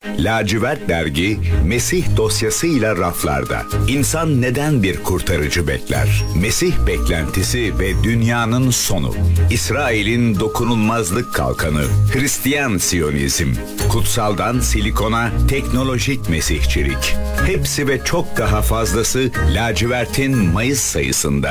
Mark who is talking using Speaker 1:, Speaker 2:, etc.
Speaker 1: Lacivert dergi Mesih dosyasıyla raflarda. İnsan neden bir kurtarıcı bekler? Mesih beklentisi ve dünyanın sonu. İsrail'in dokunulmazlık kalkanı. Hristiyan Siyonizm. Kutsaldan silikona teknolojik mesihçilik. Hepsi ve çok daha fazlası lacivertin Mayıs sayısında.